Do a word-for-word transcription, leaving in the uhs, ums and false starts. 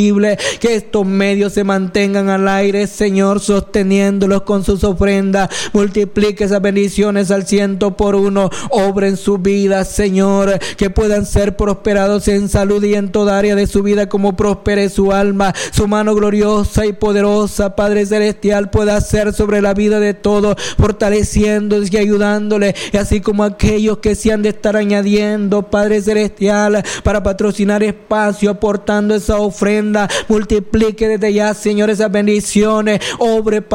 Que estos medios se mantengan al aire, Señor, sosteniéndolos con sus ofrendas. Multiplique esas bendiciones al ciento por uno. Obra en su vida, Señor, que puedan ser prosperados en salud y en toda área de su vida, como prospere su alma. Su mano gloriosa y poderosa, Padre Celestial, pueda ser sobre la vida de todos, fortaleciéndoles y ayudándoles, y así como aquellos que se han de estar añadiendo, Padre Celestial, para patrocinar espacio, aportando esa ofrenda. Multiplique desde ya, Señor, esas bendiciones. Obre